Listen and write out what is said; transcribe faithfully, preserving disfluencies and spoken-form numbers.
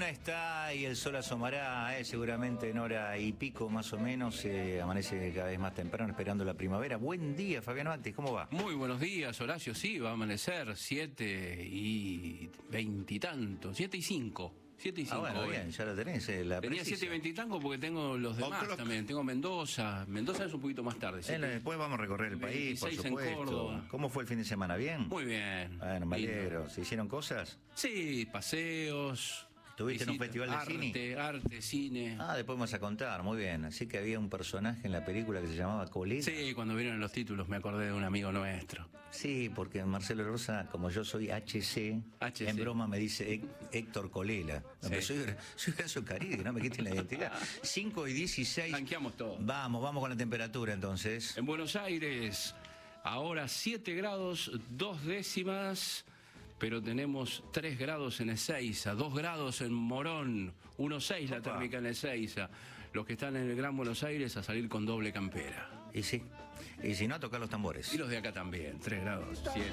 luna está y el sol asomará, eh, seguramente en hora y pico más o menos. Eh, amanece cada vez más temprano esperando la primavera. Buen día, Fabián Mactis, ¿cómo va? Muy buenos días, Horacio. Sí, va a amanecer siete y veintitantos, siete y cinco. siete y cinco. Ah, bueno, bien, ya lo tenés. Eh, la Tenía siete y veintitango porque tengo los demás O'clock. también. Tengo Mendoza. Mendoza es un poquito más tarde. Eh, después vamos a recorrer el país, por veintiséis en supuesto. Córdoba. ¿Cómo fue el fin de semana? ¿Bien? Muy bien. Bueno, me Lindo. alegro. ¿Se hicieron cosas? Sí, paseos. ¿Estuviste en un festival de arte, cine? Arte, cine. Ah, después vamos a contar, muy bien. Así que había un personaje en la película que se llamaba Coleta. Sí, cuando vieron los títulos me acordé de un amigo nuestro. Sí, porque Marcelo Rosa, como yo soy H C, H C. en broma me dice Hé- Héctor Colela. No, Sí. pero soy, soy Horacio Caride, no me quiten la identidad. cinco y dieciséis. Tanqueamos todo. Vamos, vamos con la temperatura entonces. En Buenos Aires, ahora siete grados, dos décimas, pero tenemos tres grados en Ezeiza, dos grados en Morón, uno coma seis la Opa. térmica en Ezeiza. Los que están en el Gran Buenos Aires a salir con doble campera. Y sí, y si no, a tocar los tambores. Y los de acá también, tres grados, siete.